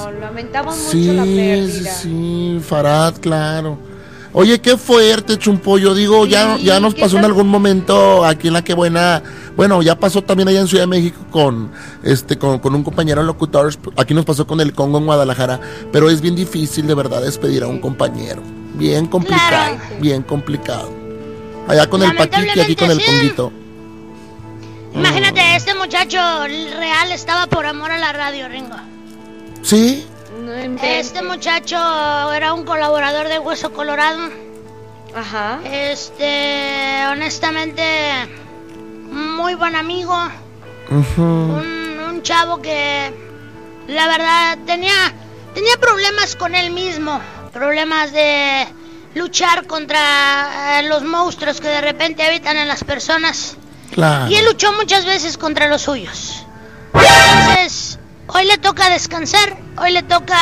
Lamentamos mucho la pérdida. Sí, Farad, claro. Oye, qué fuerte, Chumpo. Yo digo, Sí, ya nos pasó en algún momento aquí en La Que Buena. Bueno, ya pasó también allá en Ciudad de México con un compañero locutor. Aquí nos pasó con el Congo en Guadalajara. Pero es bien difícil, de verdad, despedir a un compañero. Bien complicado, bien complicado. Allá con el Paquito y aquí con el Conguito. Imagínate, este muchacho real estaba por amor a la radio, Ringo. ¿Sí? No inventes. Este muchacho era un colaborador de Hueso Colorado. Ajá. Honestamente, muy buen amigo. Uh-huh. Un chavo que, la verdad, tenía problemas con él mismo. Problemas de luchar contra los monstruos que de repente habitan en las personas. Claro. Y él luchó muchas veces contra los suyos. Entonces, hoy le toca descansar, hoy le toca,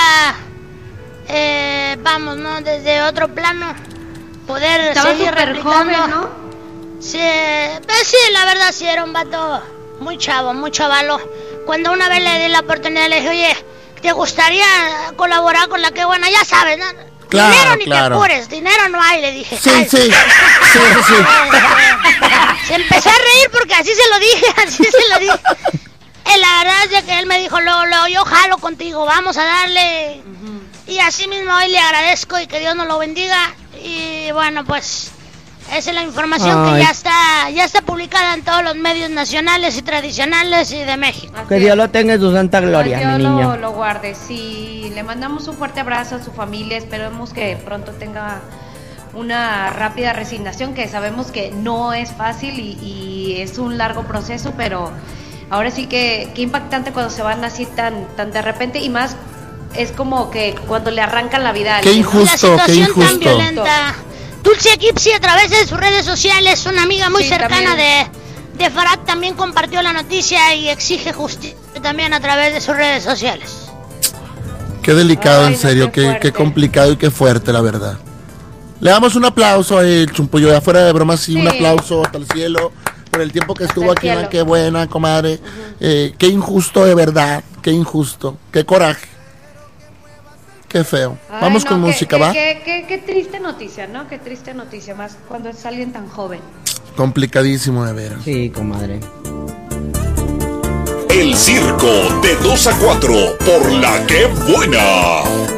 vamos, ¿no? Desde otro plano, poder Estaba seguir súper replicando. joven, ¿no? Sí, pues sí, la verdad sí, era un vato muy chavo, muy chavalo. Cuando una vez le di la oportunidad, le dije, oye, ¿te gustaría colaborar con La Que Buena? Ya sabes, ¿no? Claro, Dinero ni claro. te apures, dinero no hay, le dije. Sí. Se empezó a reír porque así se lo dije. La verdad es de que él me dijo, luego, yo jalo contigo, vamos a darle. Y así mismo hoy le agradezco y que Dios nos lo bendiga. Y bueno, pues esa es la información que ya está publicada en todos los medios nacionales y tradicionales y de México. Que Dios lo tenga en su santa gloria, Dios mi niño. lo guarde. Sí, le mandamos un fuerte abrazo a su familia. Esperemos que pronto tenga una rápida resignación, que sabemos que no es fácil y es un largo proceso, pero ahora sí que qué impactante cuando se van así tan de repente, y más es como que cuando le arrancan la vida a Qué alguien, ¿no? injusto, La qué situación injusto. tan violenta. Dulce Gypsy, a través de sus redes sociales, una amiga muy Sí, cercana también. de Farad, también compartió la noticia y exige justicia también a través de sus redes sociales. Qué delicado, Ay, en serio, no, qué fuerte. qué complicado y qué fuerte, la verdad. Le damos un aplauso a el Chumpollo, afuera de bromas, sí, un Sí. aplauso hasta el cielo por el tiempo que estuvo el aquí en La cielo. Que Buena, comadre. Qué injusto, de verdad, qué injusto, qué coraje, qué feo. Ay, Vamos no, con música, ¿va? Qué triste noticia, ¿no? Qué triste noticia, más cuando es alguien tan joven. Complicadísimo, de veras. Sí, comadre. El circo de 2 a 4 por La Que Buena.